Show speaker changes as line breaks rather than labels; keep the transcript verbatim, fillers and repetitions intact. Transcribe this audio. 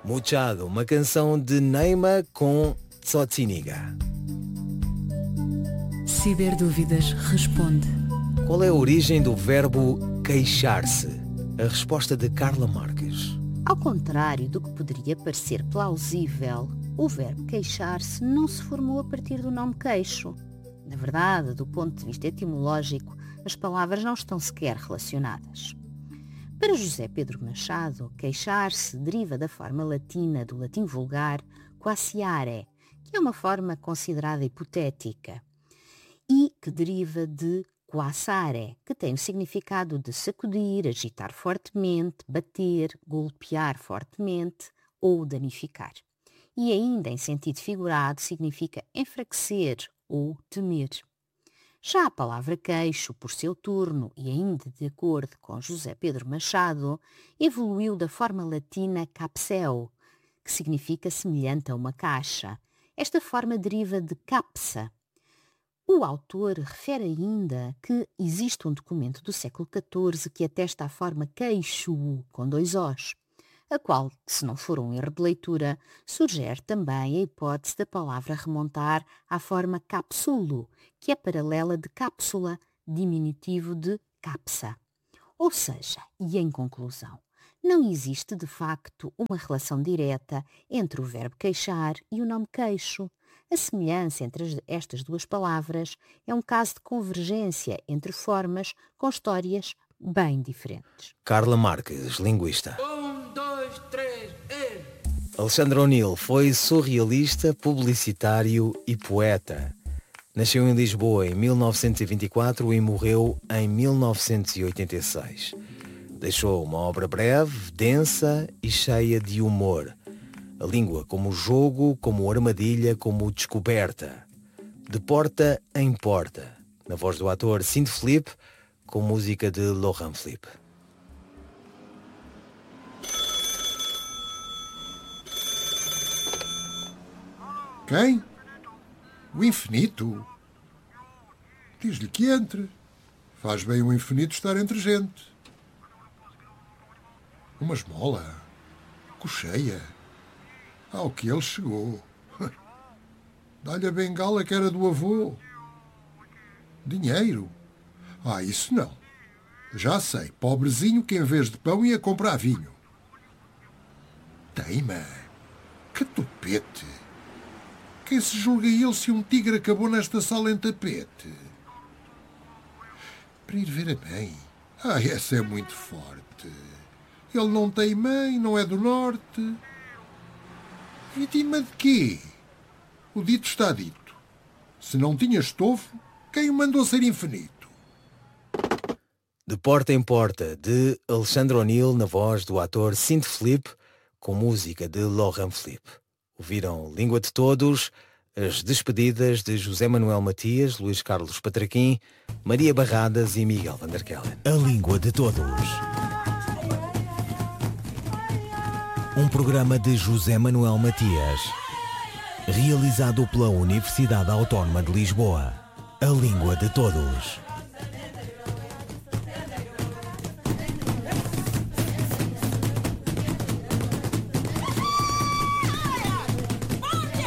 Muchado, uma canção de Neima com Tsotsiniga.
Ciberdúvidas responde.
Qual é a origem do verbo queixar-se? A resposta de Carla Marques.
Ao contrário do que poderia parecer plausível, o verbo queixar-se não se formou a partir do nome queixo. Na verdade, do ponto de vista etimológico, as palavras não estão sequer relacionadas. Para José Pedro Machado, queixar-se deriva da forma latina do latim vulgar quaciare, que é uma forma considerada hipotética, e que deriva de quassare, que tem o significado de sacudir, agitar fortemente, bater, golpear fortemente ou danificar. E ainda, em sentido figurado, significa enfraquecer ou temer. Já a palavra queixo, por seu turno, e ainda de acordo com José Pedro Machado, evoluiu da forma latina capseo, que significa semelhante a uma caixa. Esta forma deriva de capsa. O autor refere ainda que existe um documento do século catorze que atesta a forma queixo, com dois Os, a qual, se não for um erro de leitura, sugere também a hipótese da palavra remontar à forma capsulo, que é paralela de cápsula, diminutivo de capsa. Ou seja, e em conclusão, não existe de facto uma relação direta entre o verbo queixar e o nome queixo. A semelhança entre estas duas palavras é um caso de convergência entre formas com histórias bem diferentes.
Carla Marques, linguista.
Um, dois, três, e...
Alexandre O'Neill foi surrealista, publicitário e poeta. Nasceu em Lisboa em mil novecentos e vinte e quatro e morreu em mil novecentos e oitenta e seis. Deixou uma obra breve, densa e cheia de humor. A língua como jogo, como armadilha, como descoberta. De porta em porta. Na voz do ator Cinto Filipe, com música de Laurent Filipe.
Quem? O infinito? Diz-lhe que entre. Faz bem o infinito estar entre gente. Uma esmola? Cocheia? Ao que ele chegou. Dá-lhe a bengala que era do avô. Dinheiro? Ah, isso não. Já sei, pobrezinho que em vez de pão ia comprar vinho. Teima? Que tupete! Quem se julga ele se um tigre acabou nesta sala em tapete? Para ir ver a mãe? Ah, essa é muito forte. Ele não tem mãe, não é do norte. Vítima de quê? O dito está dito. Se não tinha estofo, quem o mandou ser infinito?
De porta em porta, de Alexandre O'Neill, na voz do ator Cinto Filipe, com música de Laurent Filipe. Ouviram Língua de Todos, as despedidas de José Manuel Matias, Luís Carlos Patraquim, Maria Barradas e Miguel van der Kellen.
A Língua de Todos. Um programa de José Manuel Matias, realizado pela Universidade Autónoma de Lisboa. A Língua de Todos.